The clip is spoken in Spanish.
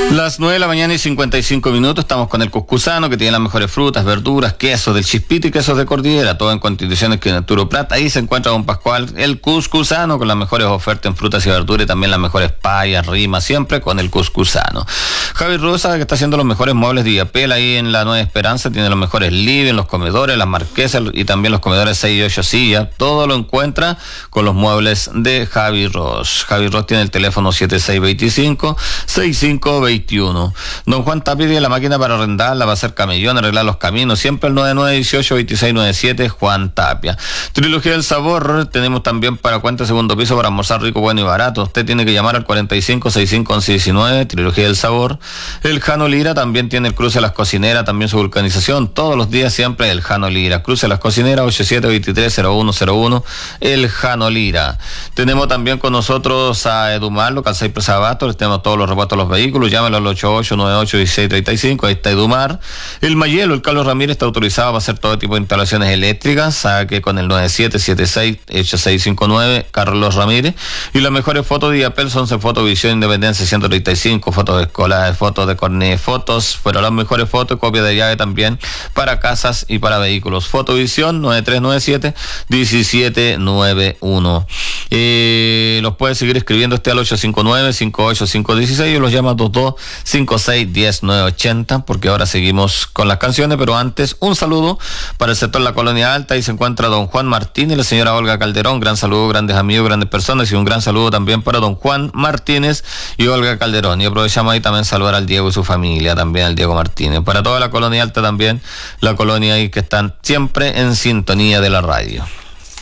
Las 9 de la mañana y 55 minutos, estamos con el Cuscusano, que tiene las mejores frutas, verduras, quesos del Chispito y quesos de Cordillera, todo en Constituciones que en Arturo Prat. Ahí se encuentra don Pascual, el Cuscusano, con las mejores ofertas en frutas y verduras y también las mejores payas, rimas, siempre con el Cuscusano. Javi Rosa, que está haciendo los mejores muebles de Iapel ahí en la Nueva Esperanza, tiene los mejores living, los comedores, las marquesas y también los comedores 6 y 8 sillas. Todo lo encuentra con los muebles de Javi Ross. Javi Ross tiene el teléfono 7625-6521. Don Juan Tapia tiene la máquina para arrendarla, va a hacer camellón, arreglar los caminos, siempre el 9918-2697, Juan Tapia. Trilogía del Sabor, tenemos también para cuenta segundo piso para almorzar rico, bueno y barato. Usted tiene que llamar al 4565-1119, Trilogía del Sabor. El Jano Lira también tiene el cruce de las cocineras, también su vulcanización, todos los días siempre el Jano Lira. Cruce de las cocineras, 8723-0101, el Jano Lira. Tenemos también con nosotros a Edumar, local 6 Presa Abasto, tenemos todos los repuestos de los vehículos, llámenlo al 8898-1635, ahí está Edumar. El Mayelo, el Carlos Ramírez, está autorizado para hacer todo tipo de instalaciones eléctricas, saque con el 9776-8659, Carlos Ramírez. Y las mejores fotos de Iapel son Fotovisión Independencia 135, fotos de escolares, fotos de cornet, fotos, pero las mejores fotos, copia de llave también para casas y para vehículos. Fotovisión 9397-1791. Los puede seguir escribiendo al 859-58516 y los llama 2256-10-980, porque ahora seguimos con las canciones, pero antes un saludo para el sector de la Colonia Alta. Ahí se encuentra don Juan Martínez y la señora Olga Calderón. Gran saludo, grandes amigos, grandes personas, y un gran saludo también para don Juan Martínez y Olga Calderón. Y aprovechamos ahí también saludar al Diego y su familia, también al Diego Martínez. Para toda la Colonia Alta también, la colonia ahí que están siempre en sintonía de la radio.